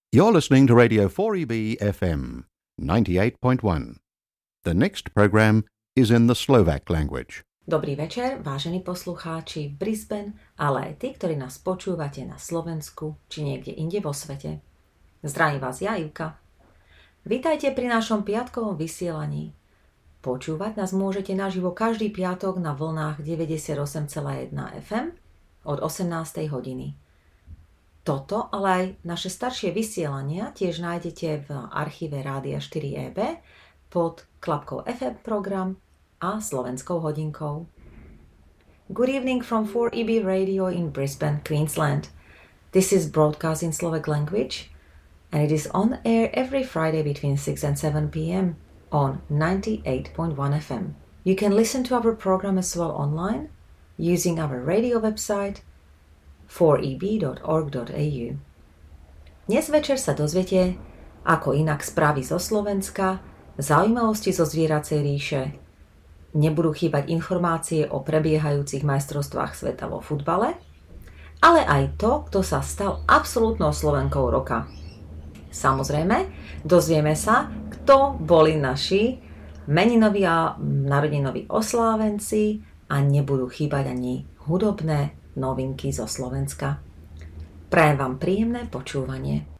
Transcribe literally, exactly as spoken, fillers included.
You're listening to Radio four E B F M ninety-eight point one. The next program is in the Slovak language. Dobrý večer, vážení poslucháči v Brisbane, ale aj tí, ktorí nás počúvate na Slovensku či niekde inde vo svete. Zdravím vás ja, Ivka. Vítajte pri našom piatkovom vysielaní. Počúvať nás môžete naživo každý piatok na vlnách deväťdesiatosem celá jedna ef em od osemnástej hodiny. Toto, ale aj naše staršie vysielania tiež nájdete v archíve Rádia štyri é bé pod klapkou ef em program a slovenskou hodinkou. Good evening from four E B Radio in Brisbane, Queensland. This is broadcast in Slovak language and it is on air every Friday between six and seven p.m. on ninety-eight point one F M. You can listen to our program as well online using our radio website four e b dot org dot a u. Dnes večer sa dozviete, ako inak správy zo Slovenska, zaujímavosti zo zvieracej ríše. Nebudú chýbať informácie o prebiehajúcich majstrovstvách sveta vo futbale, ale aj to, kto sa stal absolútnou Slovenkou roka. Samozrejme, dozvieme sa, kto boli naši meninoví a narodenoví oslávenci a nebudú chýbať ani hudobné novinky zo Slovenska. Prajem vám príjemné počúvanie.